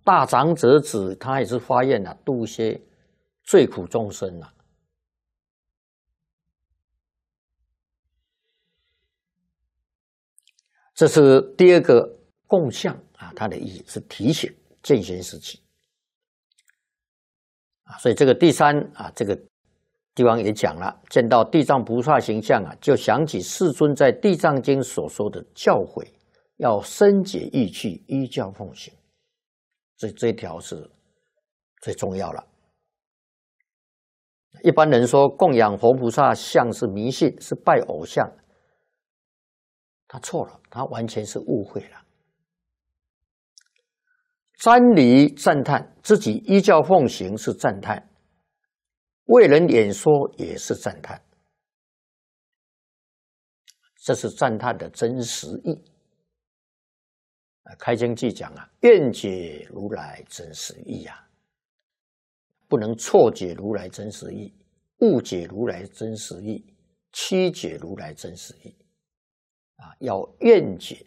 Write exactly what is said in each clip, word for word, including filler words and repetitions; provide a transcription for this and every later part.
大长者子他也是发愿啊，度一些罪苦众生啊。这是第二个供像啊，它的意义是提醒见贤思齐啊。所以这个第三啊，这个地方也讲了，见到地藏菩萨形象啊，就想起世尊在《地藏经》所说的教诲，要深解义趣，依教奉行。所以这一条是最重要了。一般人说供养活菩萨像是迷信，是拜偶像，他错了，他完全是误会了。瞻礼赞叹，自己依教奉行是赞叹，为人演说也是赞叹，这是赞叹的真实意。开经记讲啊，愿解如来真实意啊，不能错解如来真实意，误解如来真实意，曲解如来真实意啊，要愿解，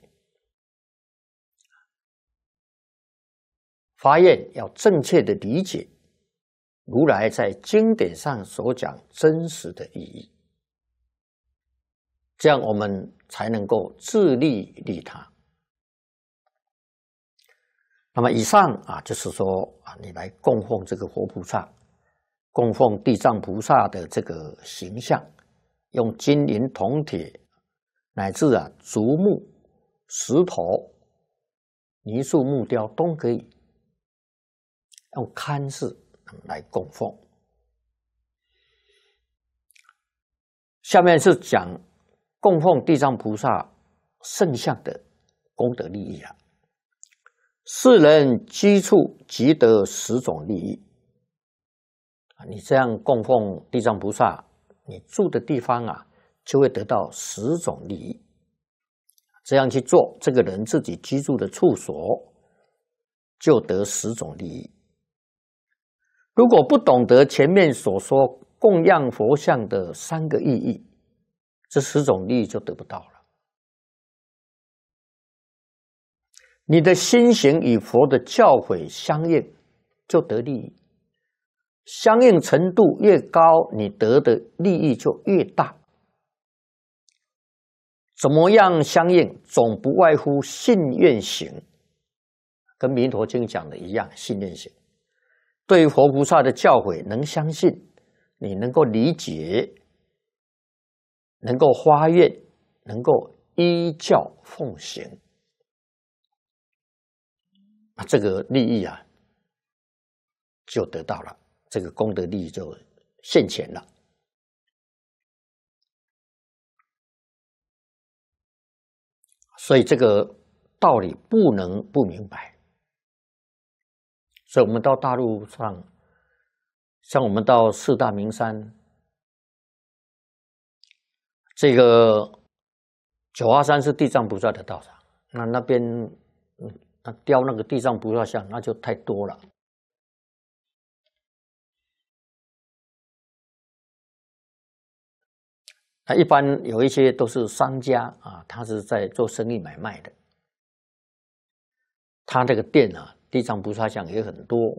发愿要正确的理解如来在经典上所讲真实的意义，这样我们才能够自利利他。那么以上啊，就是说啊，你来供奉这个活菩萨，供奉地藏菩萨的这个形象，用金银铜铁乃至啊竹木、石头、泥塑木雕都可以用龛式来供奉。下面是讲供奉地藏菩萨圣像的功德利益啊。世人居处即得十种利益啊！你这样供奉地藏菩萨，你住的地方啊，就会得到十种利益。这样去做，这个人自己居住的处所就得十种利益。如果不懂得前面所说供养佛像的三个意义，这十种利益就得不到了。你的心行与佛的教诲相应，就得利益。相应程度越高，你得的利益就越大。怎么样相应？总不外乎信愿行，跟弥陀经讲的一样，信愿行。对于佛菩萨的教诲能相信，你能够理解，能够发愿，能够依教奉行，这个利益啊就得到了，这个功德利益就现前了。所以这个道理不能不明白。所以我们到大陆上，像我们到四大名山，这个九华山是地藏菩萨的道场，那那边嗯那雕那个地藏菩萨像那就太多了。那一般有一些都是商家啊，他是在做生意买卖的，他这个店啊，地藏菩萨像也很多。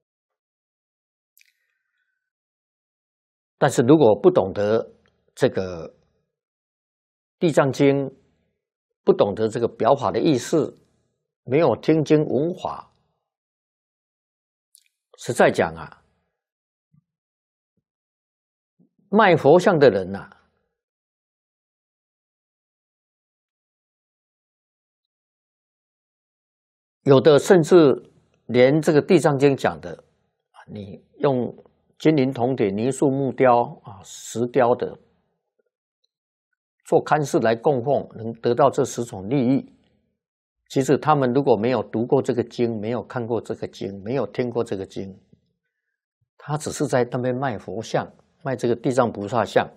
但是如果不懂得这个地藏经，不懂得这个表法的意思，没有听经闻法，实在讲啊，卖佛像的人啊，有的甚至连这个地藏经讲的，你用金银铜铁泥塑木雕啊石雕的做龛式来供奉，能得到这十种利益。其实他们如果没有读过这个经，没有看过这个经，没有听过这个经，他只是在那边卖佛像，卖这个地藏菩萨像，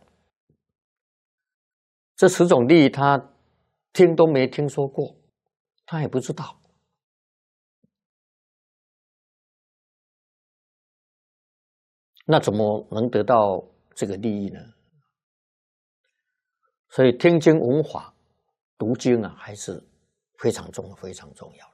这十种利益他听都没听说过，他也不知道。那怎么能得到这个利益呢？所以听经闻法、读经啊，还是非常重要、非常重要。